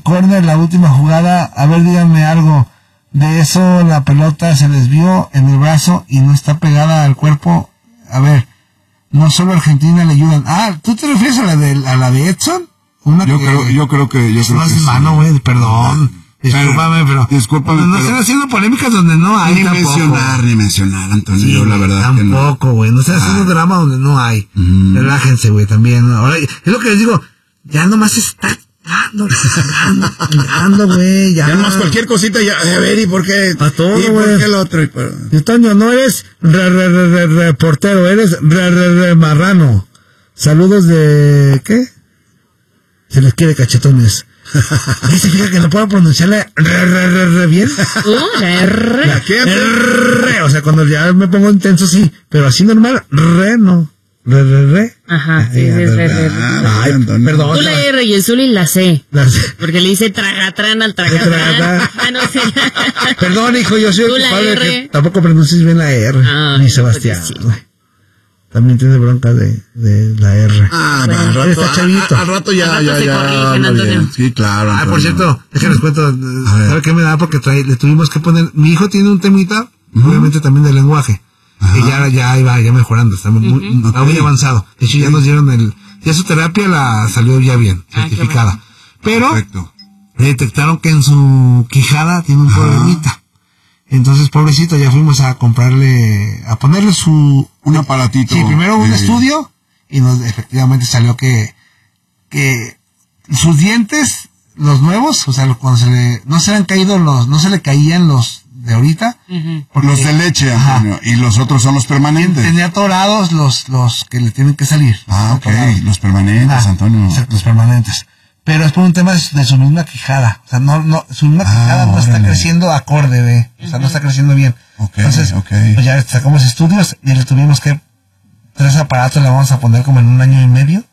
Corner, la última jugada, a ver, díganme algo. De eso, la pelota se desvió en el brazo y no está pegada al cuerpo. A ver, no solo a Argentina le ayudan. Ah, ¿tú te refieres a la de Edson? Yo creo que no es mano, güey, perdón. Discúlpame, pero no están haciendo polémicas donde no hay. Ni mencionar, Antonio, sí, yo la verdad tampoco, que no. Tampoco, güey, no están haciendo drama donde no hay. Relájense, güey, también. Ahora, es lo que les digo, ya nomás está güey, ya. Ya nomás cualquier cosita, ya, a ver, ¿y por qué? A todo, güey. ¿Y por qué el otro? Antonio, no eres reportero, eres marrano. Saludos de, ¿qué? Se les quiere cachetones. ¿Qué significa que no puedo pronunciarle bien? ¿La qué? O sea, cuando ya me pongo intenso, sí, pero así normal, no. Ajá, sí, Ay, perdón. Tú la R y el Zuli la C. Porque le dice tragatrán al tragatrán. No sé. Perdón, hijo, yo soy el culpable que tampoco pronuncies bien la R. Ni Sebastián. Sí. También tiene bronca de la R. Bueno, al rato, está chavito. Al rato ya. Sí, claro. Antonio. Por cierto, déjenles cuento. ¿Sabe qué me da? Porque le tuvimos que poner. Mi hijo tiene un temita, obviamente también de lenguaje. Y ya iba mejorando, está muy avanzado. De hecho, ya nos dieron ya su terapia salió ya bien, certificada. Pero le detectaron que en su quijada tiene un problemita. Entonces, pobrecito, ya fuimos a ponerle un aparatito. Sí, primero un estudio, y efectivamente salió que sus dientes, los nuevos, o sea, cuando no se le han caído no se le caían los de ahorita, porque los de leche, Antonio, y los otros son los permanentes. Tenía atorados los que le tienen que salir. Ok, los permanentes, Antonio. Exacto, los permanentes. Pero es por un tema de su misma quijada. O sea, su misma quijada no está creciendo acorde, o sea, no está creciendo bien. Entonces, pues ya sacamos estudios y le tuvimos que 3 aparatos le vamos a poner como en 1 año y medio.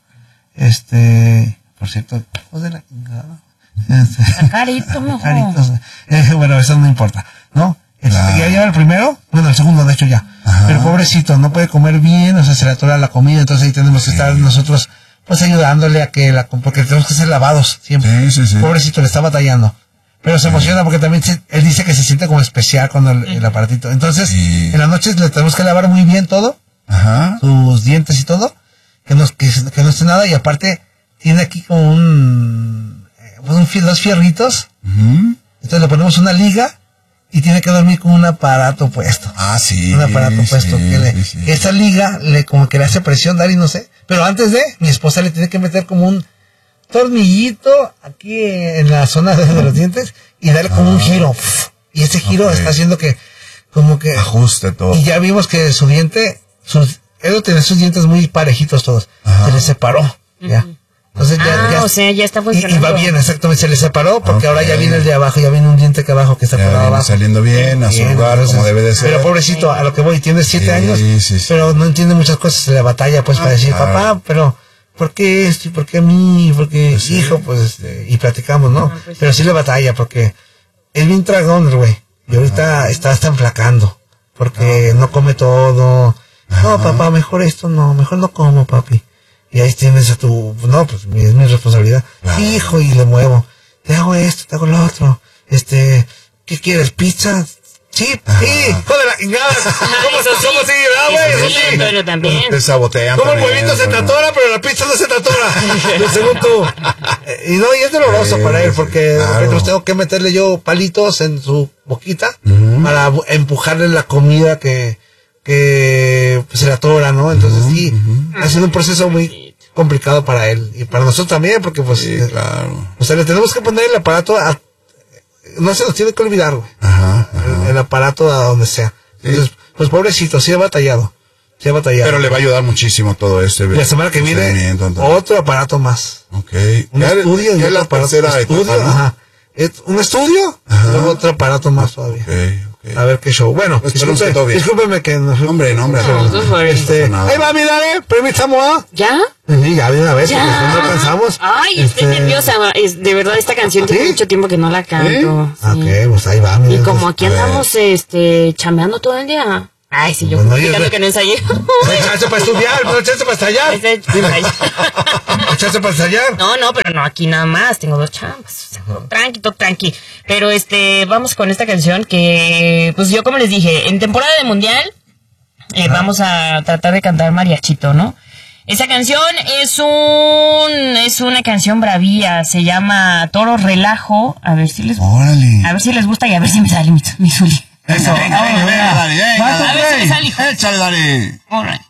Por cierto, de la quijada. Carito, mejor. Bueno, eso no importa, ¿no? Ya lleva el primero, el segundo de hecho ya. Pero pobrecito, no puede comer bien, o sea, se le atora la comida, entonces ahí tenemos que estar nosotros, pues ayudándole a que porque tenemos que ser lavados siempre. Sí. Pobrecito, le está batallando. Pero se emociona porque también él dice que se siente como especial cuando el aparatito. Entonces, en las noches le tenemos que lavar muy bien todo, sus dientes y todo, que no esté nada, y aparte tiene aquí como dos fierritos, entonces le ponemos una liga y tiene que dormir con un aparato puesto. Un aparato puesto. Esa liga como que le hace presión, Dari, no sé. Pero antes mi esposa le tiene que meter como un tornillito aquí en la zona de los dientes y darle como un giro. Y ese giro está haciendo que como que ajuste todo. Y ya vimos que su diente, él tiene sus dientes muy parejitos todos. Se le separó, ya. Entonces o sea, ya está funcionando. Y va bien, exactamente, se le separó porque ahora ya viene el de abajo, ya viene un diente que abajo que está por abajo. Saliendo bien, a su lugar, como debe de ser. Pero pobrecito, a lo que voy, tiene 7 años, pero no entiende muchas cosas, se le batalla pues para decir, papá, pero ¿por qué esto? ¿Y por qué a mí? ¿Por qué hijo? Pues, y platicamos, ¿no? Pero sí le batalla porque es bien tragón, güey. Y ahorita está enflacando porque no come todo. No, papá, mejor esto no, mejor no como, papi. Y ahí tienes es mi responsabilidad. Hijo, y le muevo. Te hago esto, te hago lo otro. ¿Qué quieres? ¿Pizza? Sí, joder la chingada. ¿Cómo sigue? Pero también. Te sabotean. Como el huevito se te atora, pero la pizza no se te atora. Según tú. Y es doloroso para él, porque tengo que meterle yo palitos en su boquita para empujarle la comida que pues, se le atora, ¿no? Entonces ha sido un proceso muy complicado para él y para nosotros también, porque pues o sea, le tenemos que poner el aparato no se nos tiene que olvidar, güey. El aparato a donde sea. Entonces, pues pobrecito, sí ha batallado. Pero le va a ayudar muchísimo todo esto. La semana que viene otro aparato más. Un estudio y otro aparato. Un estudio y luego otro aparato más todavía. A ver qué show. Bueno, discúlpeme que no. Hombre. Ahí va, mira, permítamos. ¿Ya? Sí, ya de una vez, porque no alcanzamos. Ay, estoy nerviosa. De verdad, esta canción tiene mucho tiempo que no la canto. Ok, pues ahí va, mira. Y como aquí andamos chambeando todo el día. Ay, sí, yo Bueno, justificando que no ensayé. Echarse para estudiar, no echarse para ensayar. Echarse para ensayar. No, pero no, aquí nada más, tengo 2 chambas. Tranqui, todo tranqui. Pero vamos con esta canción que, pues yo como les dije, en temporada de mundial, vamos a tratar de cantar mariachito, ¿no? Esa canción es una canción bravía, se llama Toro Relajo, a ver si les gusta y a ver si me sale mi Zuli. Eso, venga, dale, A ver si me sale, hijo. échale, dale. All right.